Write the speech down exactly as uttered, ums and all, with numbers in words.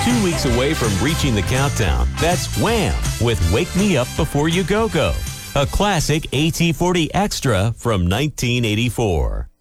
two weeks away from reaching the countdown. That's Wham! With Wake Me Up Before You Go Go, a classic A T forty Extra from nineteen eighty-four.